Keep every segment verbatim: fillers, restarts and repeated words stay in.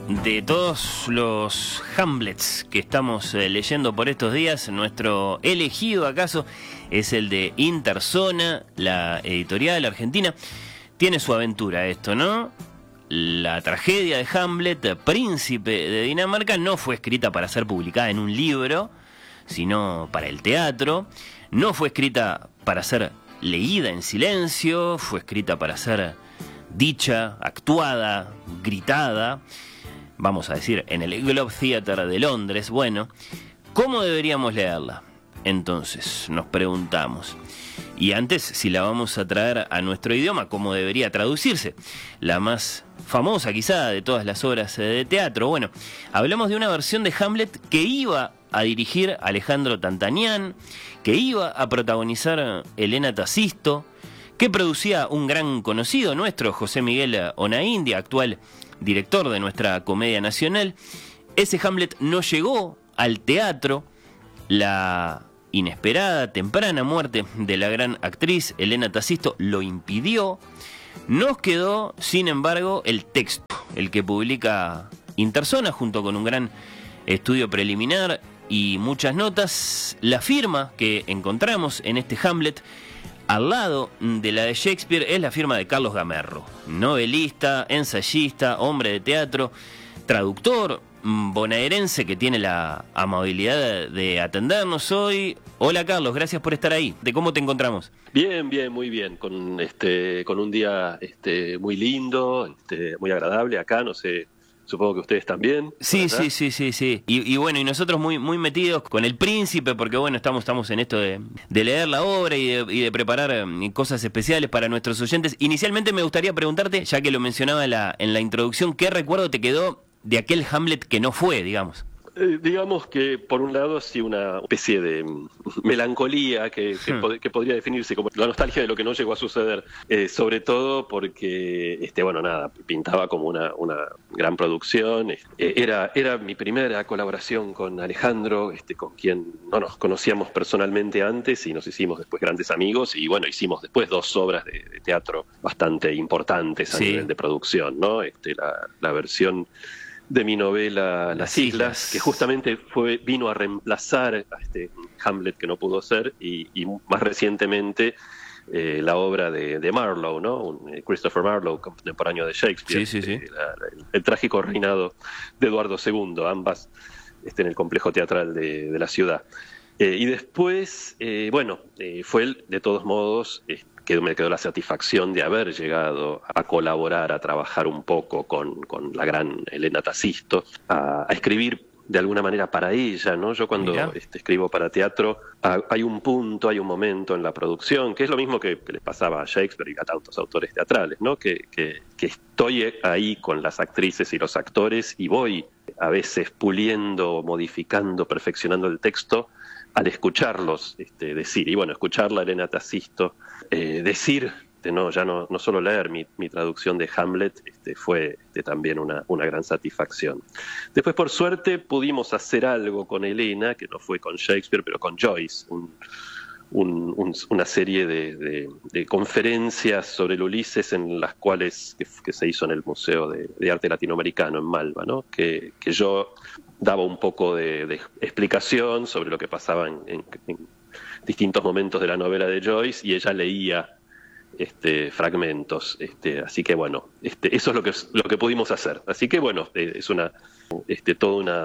De todos los Hamlets que estamos eh, leyendo por estos días, nuestro elegido acaso es el de Interzona, la editorial argentina. Tiene su aventura esto, ¿no? La tragedia de Hamlet, príncipe de Dinamarca, no fue escrita para ser publicada en un libro, sino para el teatro. No fue escrita para ser leída en silencio, fue escrita para ser dicha, actuada, gritada. Vamos a decir, en el Globe Theatre de Londres. Bueno, ¿cómo deberíamos leerla? Entonces, nos preguntamos. Y antes, si la vamos a traer a nuestro idioma, ¿cómo debería traducirse? La más famosa, quizá, de todas las obras de teatro. Bueno, hablamos de una versión de Hamlet que iba a dirigir Alejandro Tantanian, que iba a protagonizar Elena Tacisto, que producía un gran conocido nuestro, José Miguel Onaindia, actual director de nuestra Comedia Nacional. Ese Hamlet no llegó al teatro. La inesperada, temprana muerte de la gran actriz Elena Tacisto lo impidió. Nos quedó, sin embargo, el texto, el que publica Interzona junto con un gran estudio preliminar y muchas notas. La firma que encontramos en este Hamlet al lado de la de Shakespeare es la firma de Carlos Gamerro, novelista, ensayista, hombre de teatro, traductor bonaerense que tiene la amabilidad de atendernos hoy. Hola Carlos, gracias por estar ahí. ¿De cómo te encontramos? Bien, bien, muy bien, con este, con un día este, muy lindo, este, muy agradable acá, no sé. Supongo que ustedes también. Sí, sí, sí, sí, sí. Y, y bueno, y nosotros muy muy metidos con el príncipe, porque bueno, estamos estamos en esto de, de leer la obra y de, y de preparar eh, cosas especiales para nuestros oyentes. Inicialmente me gustaría preguntarte, ya que lo mencionaba en la, en la introducción, ¿qué recuerdo te quedó de aquel Hamlet que no fue, digamos? Eh, digamos que, por un lado, sí, una especie de melancolía que, que, hmm. pod- que podría definirse como la nostalgia de lo que no llegó a suceder, eh, sobre todo porque, este, bueno, nada, pintaba como una, una gran producción. Eh, era, era mi primera colaboración con Alejandro, este, con quien no nos conocíamos personalmente antes y nos hicimos después grandes amigos, y bueno, hicimos después dos obras de, de teatro bastante importantes a sí. nivel de producción, ¿no? Este, la, la versión de mi novela Las, Las Islas, Islas, que justamente fue vino a reemplazar a este Hamlet que no pudo ser, y, y más recientemente eh, la obra de, de Marlowe, ¿no? Un, eh, Christopher Marlowe, contemporáneo de Shakespeare, sí, sí, sí. Eh, la, la, el, el trágico reinado de Eduardo segundo, ambas este, en el complejo teatral de, de la ciudad. Eh, y después, eh, bueno, eh, fue él, de todos modos, eh, que me quedó la satisfacción de haber llegado a colaborar, a trabajar un poco con, con la gran Elena Tacisto, a, a escribir de alguna manera para ella, ¿no? Yo cuando este, escribo para teatro, a, hay un punto, hay un momento en la producción, que es lo mismo que, que les pasaba a Shakespeare y a tantos autores teatrales, ¿no? Que, que, que estoy ahí con las actrices y los actores y voy a veces puliendo, modificando, perfeccionando el texto al escucharlos este, decir. Y bueno, escucharla a Elena Tacisto eh, decir, este, no, ya no, no solo leer mi, mi traducción de Hamlet, este, fue este, también una, una gran satisfacción. Después, por suerte, pudimos hacer algo con Elena, que no fue con Shakespeare, pero con Joyce, un, un, un, una serie de, de, de conferencias sobre el Ulises en las cuales que, que se hizo en el Museo de, de Arte Latinoamericano en Malva, ¿no? que, que yo daba un poco de, de explicación sobre lo que pasaba en, en, en distintos momentos de la novela de Joyce, y ella leía este, fragmentos. Este, así que bueno, este, eso es lo que, lo que pudimos hacer. Así que bueno, es una, este, todo una,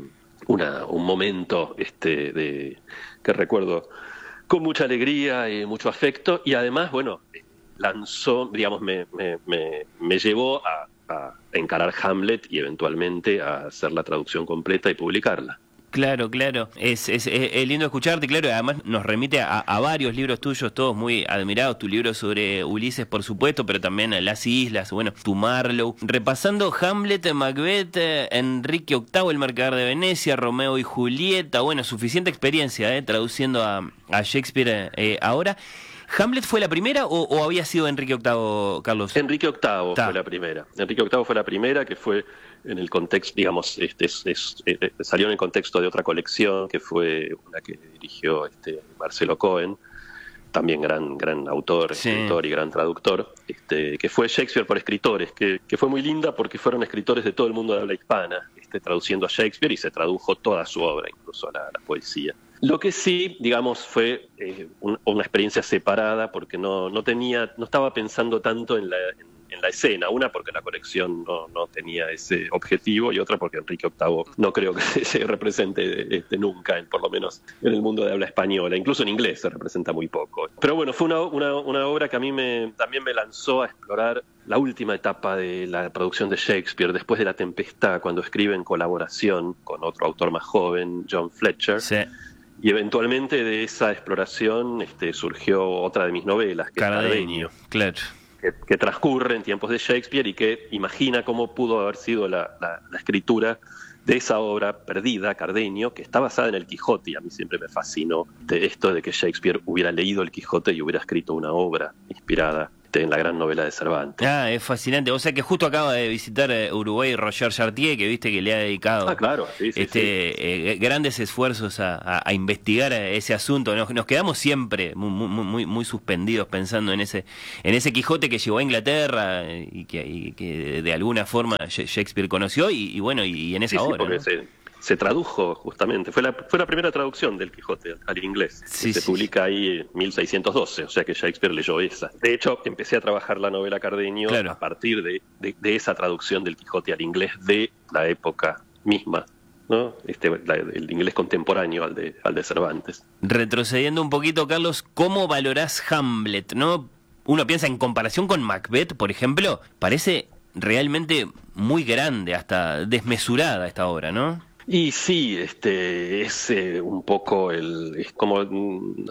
una, un momento este, de, que recuerdo con mucha alegría y mucho afecto, y además, bueno, lanzó, digamos, me, me, me, me llevó a a encarar Hamlet y eventualmente a hacer la traducción completa y publicarla. Claro, claro. Es, es, es lindo escucharte, claro, y además nos remite a, a varios libros tuyos, todos muy admirados. Tu libro sobre Ulises, por supuesto, pero también Las Islas, bueno, tu Marlowe. Repasando Hamlet, Macbeth, Enrique octavo, El Mercader de Venecia, Romeo y Julieta. Bueno, suficiente experiencia, eh, traduciendo a, a Shakespeare eh, ahora. ¿Hamlet fue la primera o, o había sido Enrique octavo, Carlos? Enrique octavo Ta. fue la primera. Enrique octavo fue la primera, que fue en el contexto, digamos, este, es, es, eh, salió en el contexto de otra colección, que fue una que dirigió este, Marcelo Cohen, también gran gran autor, Sí. escritor y gran traductor, este, que fue Shakespeare por escritores, que, que fue muy linda porque fueron escritores de todo el mundo de habla hispana, este, traduciendo a Shakespeare, y se tradujo toda su obra, incluso a la, la poesía. Lo que sí, digamos, fue eh, un, una experiencia separada, porque no, no tenía, no estaba pensando tanto en la, en, en la escena. Una, porque la colección no, no tenía ese objetivo, y otra, porque Enrique octavo no creo que se, se represente este, nunca, en, por lo menos en el mundo de habla española. Incluso en inglés se representa muy poco. Pero bueno, fue una, una, una obra que a mí me, también me lanzó a explorar la última etapa de la producción de Shakespeare, después de La Tempestad, cuando escribe en colaboración con otro autor más joven, John Fletcher. Sí. Y eventualmente de esa exploración este, surgió otra de mis novelas, que Cardenio, es Cardenio, claro. que, que transcurre en tiempos de Shakespeare y que imagina cómo pudo haber sido la, la, la escritura de esa obra perdida, Cardenio, que está basada en el Quijote. Y a mí siempre me fascinó de esto de que Shakespeare hubiera leído el Quijote y hubiera escrito una obra inspirada en la gran novela de Cervantes. Ah, es fascinante. O sea que justo acaba de visitar eh, Uruguay Roger Chartier, que viste que le ha dedicado Ah, claro, sí, sí, este sí. eh, grandes esfuerzos a, a, a investigar ese asunto. Nos, nos quedamos siempre muy, muy, muy, muy suspendidos pensando en ese en ese Quijote que llegó a Inglaterra y que, y que de alguna forma Shakespeare conoció y, y bueno, y, y en esa Sí, sí, obra, porque ¿no? se, se tradujo justamente, fue la, fue la primera traducción del Quijote al inglés, Sí, que se sí, publica ahí en mil seiscientos doce, o sea que Shakespeare leyó esa. De hecho, empecé a trabajar la novela Cardenio Claro. a partir de, de, de esa traducción del Quijote al inglés de la época misma, ¿no? Este, la, el inglés contemporáneo al de, al de Cervantes. Retrocediendo un poquito, Carlos, ¿cómo valorás Hamlet, no? Uno piensa en comparación con Macbeth, por ejemplo, parece realmente muy grande, hasta desmesurada esta obra, ¿no? Y sí, este es eh, un poco el es como mm,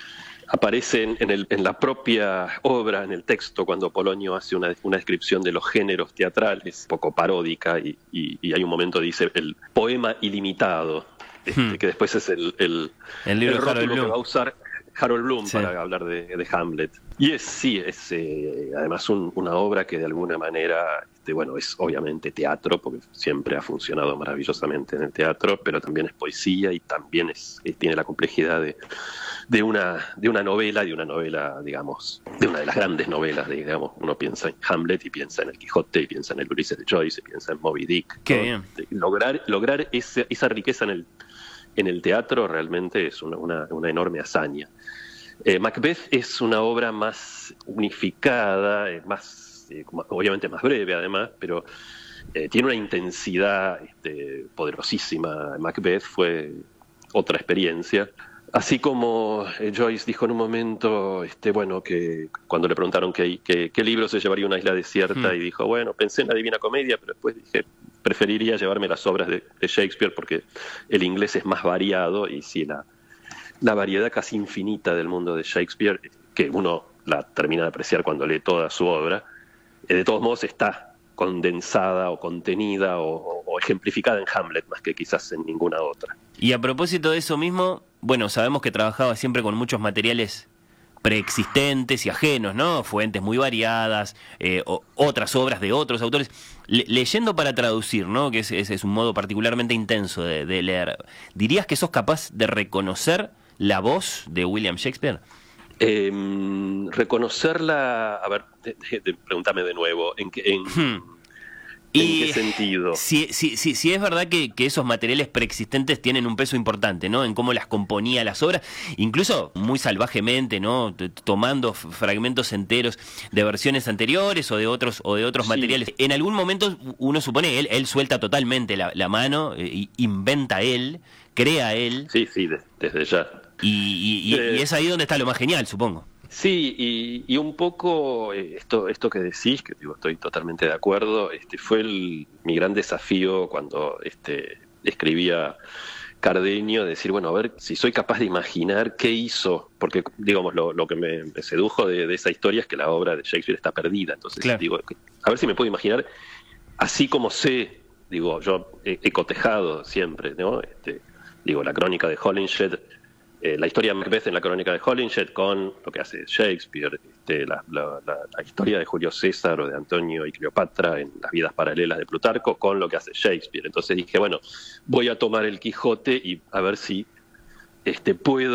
aparece en, en, el, en la propia obra, en el texto, cuando Polonio hace una, una descripción de los géneros teatrales, un poco paródica, y, y, y hay un momento dice el poema ilimitado, este, Hmm. que después es el, el, El libro el de Harold rótulo que Bloom. va a usar Harold Bloom Sí. para hablar de, de Hamlet. Y es sí, es eh, además un, una obra que de alguna manera, este, bueno, es obviamente teatro, porque siempre ha funcionado maravillosamente en el teatro, pero también es poesía y también es, es- tiene la complejidad de, de una de una novela, de una novela, digamos, de una de las grandes novelas, de, digamos, uno piensa en Hamlet y piensa en el Quijote y piensa en el Ulises de Joyce y piensa en Moby Dick. Qué ¿no? bien. De lograr lograr ese, esa riqueza en el en el teatro realmente es una, una, una enorme hazaña. Eh, Macbeth es una obra más unificada, eh, más eh, como- obviamente más breve además, pero eh, tiene una intensidad este, poderosísima. Macbeth fue otra experiencia. Así como eh, Joyce dijo en un momento, este, bueno, que cuando le preguntaron qué, qué, qué libro se llevaría a una isla desierta, Hmm. y dijo, bueno, pensé en la Divina Comedia, pero después dije, preferiría llevarme las obras de, de Shakespeare porque el inglés es más variado, y sí, la, la variedad casi infinita del mundo de Shakespeare, que uno la termina de apreciar cuando lee toda su obra, eh, de todos modos está condensada o contenida o, o- o ejemplificada en Hamlet más que quizás en ninguna otra. Y a propósito de eso mismo, bueno, sabemos que trabajaba siempre con muchos materiales preexistentes y ajenos, ¿no? Fuentes muy variadas, eh, o- otras obras de otros autores. Le- leyendo para traducir, ¿no? Que ese es, es un modo particularmente intenso de, de leer. ¿Dirías que sos capaz de reconocer la voz de William Shakespeare? Eh, reconocerla, a ver, de- de- de- pregúntame de nuevo, ¿en qué, en, Hmm. ¿en Y qué sentido? si, si, si, si es verdad que, que esos materiales preexistentes tienen un peso importante, ¿no? En cómo las componía las obras, incluso muy salvajemente, ¿no? T- Tomando f- fragmentos enteros de versiones anteriores o de otros o de otros Sí. materiales. En algún momento uno supone él él suelta totalmente la, la mano, eh, y inventa él, crea él, Sí, sí, de- desde ya. y, y- y- y Eh, es ahí donde está lo más genial, supongo. Sí, y, y un poco eh, esto, esto que decís, que digo, estoy totalmente de acuerdo, este, fue el- mi gran desafío cuando este, escribía Cardenio, de decir, bueno, a ver si soy capaz de imaginar qué hizo, porque digamos, lo, lo que me, me sedujo de, de esa historia es que la obra de Shakespeare está perdida, entonces Claro. digo, a ver si me puedo imaginar, así como sé, digo, yo he, he cotejado siempre, ¿no? Este, digo, la crónica de Holinshed, eh, la historia de Macbeth en la crónica de Holinshed con lo que hace Shakespeare, este, la, la, la, la historia de Julio César o de Antonio y Cleopatra en las vidas paralelas de Plutarco con lo que hace Shakespeare. Entonces dije, bueno, voy a tomar el Quijote y a ver si este, puedo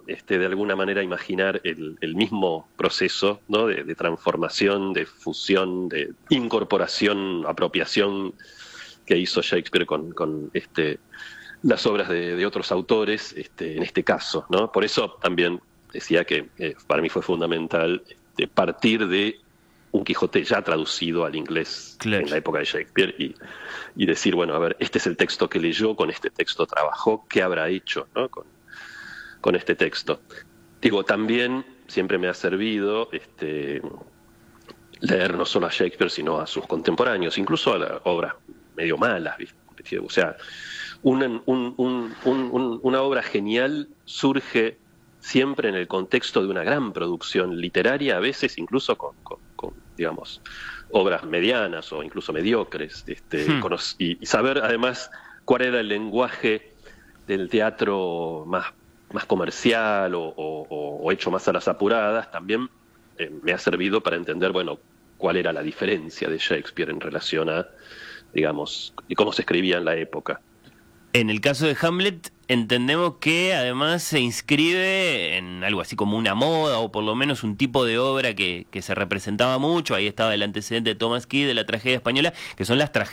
este, de alguna manera imaginar el, el mismo proceso, ¿no? de, de transformación, de fusión, de incorporación, apropiación que hizo Shakespeare con, con este, las obras de, de otros autores, este, en este caso, ¿no? Por eso también decía que eh, para mí fue fundamental este, partir de un Quijote ya traducido al inglés, claro, en la época de Shakespeare, y, y decir, bueno, a ver, este es el texto que leyó, con este texto trabajó, ¿qué habrá hecho, ¿no? con, con este texto? Digo, también siempre me ha servido este, leer no solo a Shakespeare, sino a sus contemporáneos, incluso a las obras medio malas, ¿viste? O sea, una, un, un, un, una obra genial surge siempre en el contexto de una gran producción literaria, a veces incluso con, con, con digamos, obras medianas o incluso mediocres, este, hmm. y, y saber además cuál era el lenguaje del teatro más, más comercial o, o, o hecho más a las apuradas, también eh, me ha servido para entender, bueno, cuál era la diferencia de Shakespeare en relación a, digamos, y cómo se escribía en la época. En el caso de Hamlet, entendemos que además se inscribe en algo así como una moda, o por lo menos un tipo de obra que, que se representaba mucho. Ahí estaba el antecedente de Thomas Kyd, de la tragedia española, que son las, tra